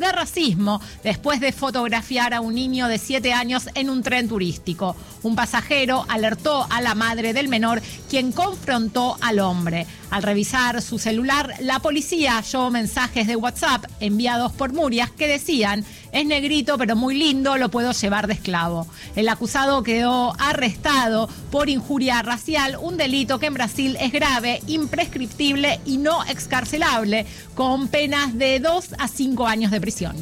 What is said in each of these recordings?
de racismo después de fotografiar a un niño de 7 años en un tren turístico. Un pasajero alertó a la madre del menor, quien confrontó al hombre. Al revisar su celular, la policía halló mensajes de WhatsApp enviados por Murias que decían: es negrito pero muy lindo, lo puedo llevar de esclavo. El acusado quedó arrestado por injuria racial, un delito que en Brasil es grave, imprescriptible y no excarcelable, con penas de 2 a 5 años de prisión.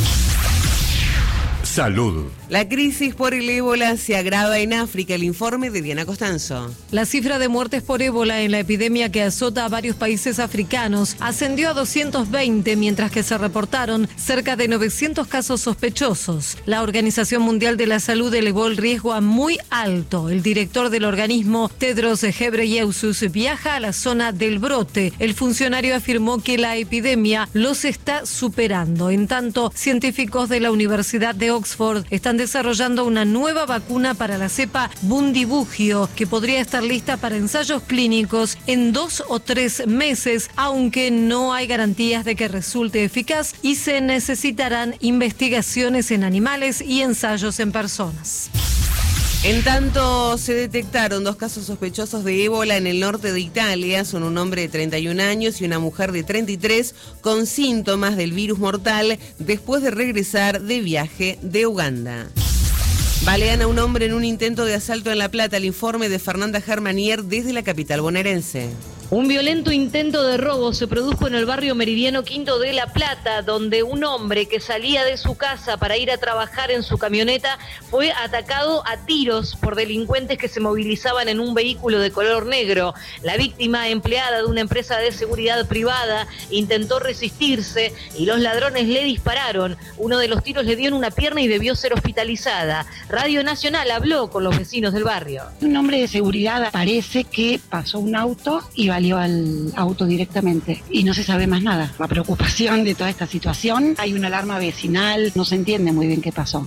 Salud. La crisis por el ébola se agrava en África. El informe de Diana Costanzo. La cifra de muertes por ébola en la epidemia que azota a varios países africanos ascendió a 220, mientras que se reportaron cerca de 900 casos sospechosos. La Organización Mundial de la Salud elevó el riesgo a muy alto. El director del organismo, Tedros Ghebreyesus, viaja a la zona del brote. El funcionario afirmó que la epidemia los está superando. En tanto, científicos de la Universidad de Oxford están desarrollando una nueva vacuna para la cepa Bundibugyo que podría estar lista para ensayos clínicos en 2 o 3 meses, aunque no hay garantías de que resulte eficaz y se necesitarán investigaciones en animales y ensayos en personas. En tanto, se detectaron 2 casos sospechosos de ébola en el norte de Italia. Son un hombre de 31 años y una mujer de 33 con síntomas del virus mortal después de regresar de viaje de Uganda. Balean a un hombre en un intento de asalto en La Plata. El informe de Fernanda Germanier desde la capital bonaerense. Un violento intento de robo se produjo en el barrio meridiano Quinto de La Plata, donde un hombre que salía de su casa para ir a trabajar en su camioneta fue atacado a tiros por delincuentes que se movilizaban en un vehículo de color negro. La víctima, empleada de una empresa de seguridad privada, intentó resistirse y los ladrones le dispararon. Uno de los tiros le dio en una pierna y debió ser hospitalizada. Radio Nacional habló con los vecinos del barrio. Un hombre de seguridad parece que pasó un auto y valió al auto directamente y no se sabe más nada. La preocupación de toda esta situación, hay una alarma vecinal, no se entiende muy bien qué pasó.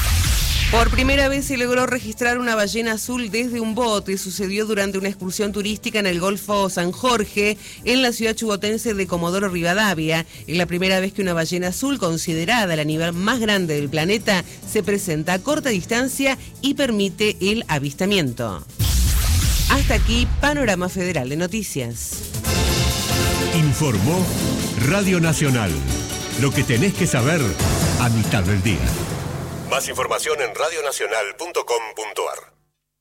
Por primera vez se logró registrar una ballena azul desde un bote. Sucedió durante una excursión turística en el Golfo San Jorge, en la ciudad chubotense de Comodoro Rivadavia. Es la primera vez que una ballena azul, considerada el animal más grande del planeta, se presenta a corta distancia y permite el avistamiento. Hasta aquí, Panorama Federal de Noticias. Informó Radio Nacional. Lo que tenés que saber a mitad del día. Más información en radionacional.com.ar.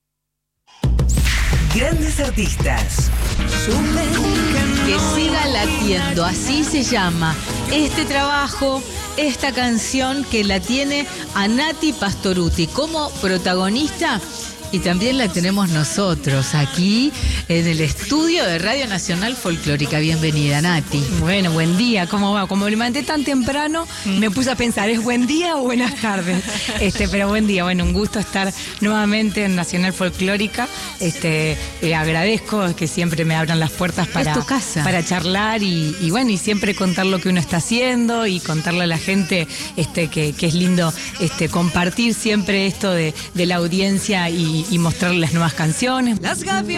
Grandes artistas. Que siga latiendo, así se llama este trabajo, esta canción que la tiene a Nati Pastorutti como protagonista. Y también la tenemos nosotros aquí en el estudio de Radio Nacional Folclórica. Bienvenida, Nati. Bueno, buen día. ¿Cómo va? Como me levanté tan temprano, me puse a pensar, ¿es buen día o buenas tardes? Pero buen día. Bueno, un gusto estar nuevamente en Nacional Folclórica. Agradezco que siempre me abran las puertas para charlar y bueno, y siempre contar lo que uno está haciendo y contarle a la gente que es lindo compartir siempre esto de la audiencia y mostrarles las nuevas canciones. Las